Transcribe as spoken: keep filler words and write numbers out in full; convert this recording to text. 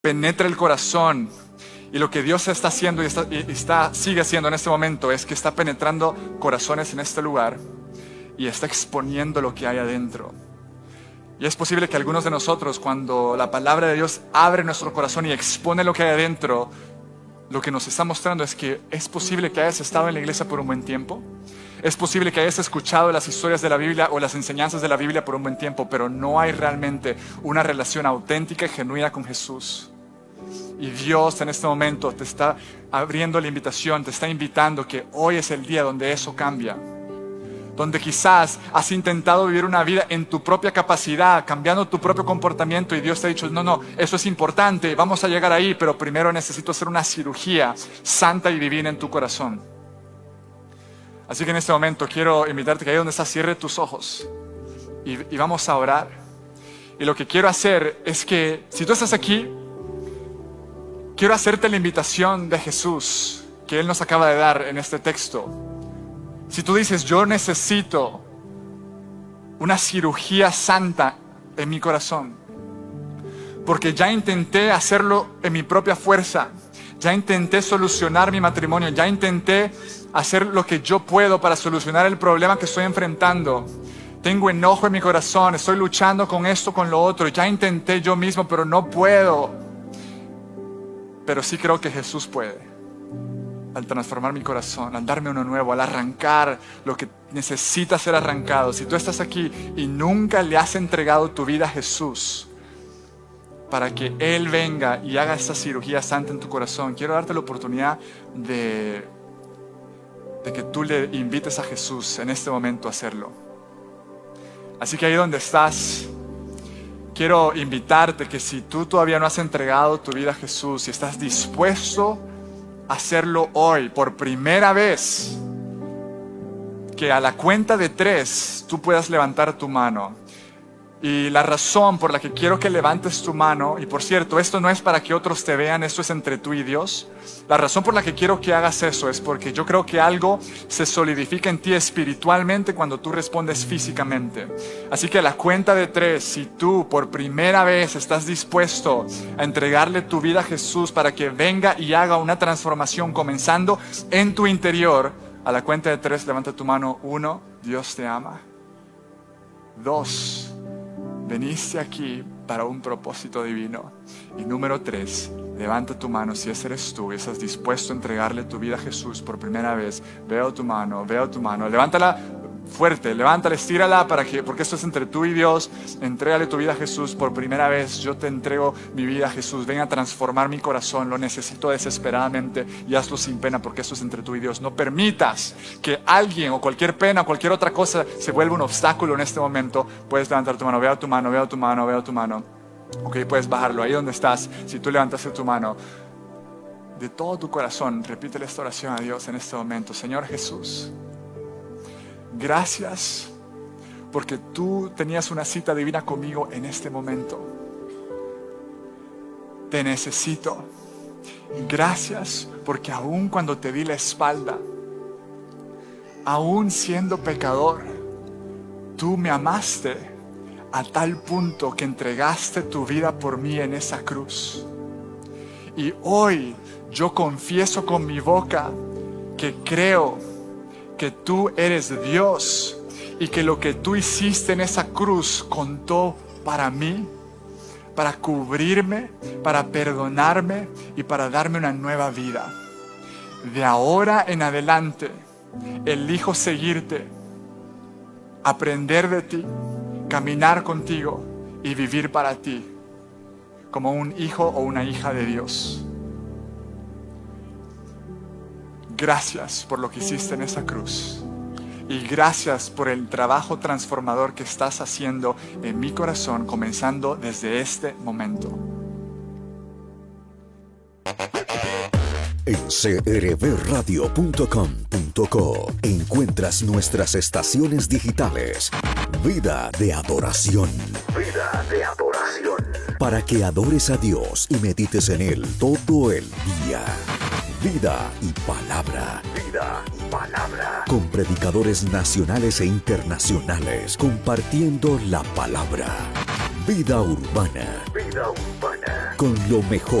penetra el corazón. Y lo que Dios está haciendo y, está, y está, sigue haciendo en este momento es que está penetrando corazones en este lugar y está exponiendo lo que hay adentro. Y es posible que algunos de nosotros, cuando la palabra de Dios abre nuestro corazón y expone lo que hay adentro, lo que nos está mostrando es que es posible que hayas estado en la iglesia por un buen tiempo. Es posible que hayas escuchado las historias de la Biblia o las enseñanzas de la Biblia por un buen tiempo, pero no hay realmente una relación auténtica y genuina con Jesús. Y Dios en este momento te está abriendo la invitación, te está invitando que hoy es el día donde eso cambia. Donde quizás has intentado vivir una vida en tu propia capacidad, cambiando tu propio comportamiento, y Dios te ha dicho, no, no, eso es importante, vamos a llegar ahí, pero primero necesito hacer una cirugía santa y divina en tu corazón. Así que en este momento quiero invitarte que ahí donde estás, cierre tus ojos y, y vamos a orar. Y lo que quiero hacer es que, si tú estás aquí, quiero hacerte la invitación de Jesús que Él nos acaba de dar en este texto. Si tú dices, yo necesito una cirugía santa en mi corazón, porque ya intenté hacerlo en mi propia fuerza, ya intenté solucionar mi matrimonio, ya intenté hacer lo que yo puedo para solucionar el problema que estoy enfrentando. Tengo enojo en mi corazón, estoy luchando con esto, con lo otro, ya intenté yo mismo, pero no puedo. Pero sí creo que Jesús puede. Al transformar mi corazón, al darme uno nuevo, al arrancar lo que necesita ser arrancado. Si tú estás aquí y nunca le has entregado tu vida a Jesús para que Él venga y haga esa cirugía santa en tu corazón, quiero darte la oportunidad de, de que tú le invites a Jesús en este momento a hacerlo. Así que ahí donde estás, quiero invitarte que si tú todavía no has entregado tu vida a Jesús, si estás dispuesto a hacerlo hoy por primera vez, que a la cuenta de tres tú puedas levantar tu mano. Y la razón por la que quiero que levantes tu mano, y por cierto, esto no es para que otros te vean, esto es entre tú y Dios. La razón por la que quiero que hagas eso es porque yo creo que algo se solidifica en ti espiritualmente cuando tú respondes físicamente. Así que a la cuenta de tres, si tú por primera vez estás dispuesto a entregarle tu vida a Jesús para que venga y haga una transformación comenzando en tu interior, a la cuenta de tres, levanta tu mano. Uno, Dios te ama. Dos, veniste aquí para un propósito divino. Y número tres, levanta tu mano si ese eres tú y estás dispuesto a entregarle tu vida a Jesús por primera vez. Veo tu mano, veo tu mano. Levántala fuerte, levántala, estírala, para que, porque esto es entre tú y Dios. Entrégale tu vida a Jesús por primera vez. Yo te entrego mi vida a Jesús. Ven a transformar mi corazón. Lo necesito desesperadamente y hazlo sin pena, porque esto es entre tú y Dios. No permitas que alguien o cualquier pena o cualquier otra cosa se vuelva un obstáculo en este momento. Puedes levantar tu mano. Veo tu mano, veo tu mano, veo tu mano. Ok, puedes bajarlo. Ahí donde estás, si tú levantaste tu mano, de todo tu corazón, repítele esta oración a Dios en este momento. Señor Jesús, gracias porque tú tenías una cita divina conmigo en este momento. Te necesito. Gracias porque aun cuando te di la espalda, aun siendo pecador, tú me amaste a tal punto que entregaste tu vida por mí en esa cruz. Y hoy yo confieso con mi boca que creo que tú eres Dios y que lo que tú hiciste en esa cruz contó para mí, para cubrirme, para perdonarme y para darme una nueva vida. De ahora en adelante, elijo seguirte, aprender de ti, caminar contigo y vivir para ti como un hijo o una hija de Dios. Gracias por lo que hiciste en esa cruz. Y gracias por el trabajo transformador que estás haciendo en mi corazón, comenzando desde este momento. En c r b radio punto com punto co encuentras nuestras estaciones digitales. Vida de adoración. Vida de adoración. Para que adores a Dios y medites en Él todo el día. Vida y palabra. Vida y palabra. Con predicadores nacionales e internacionales compartiendo la palabra. Vida Urbana. Vida Urbana. Con lo mejor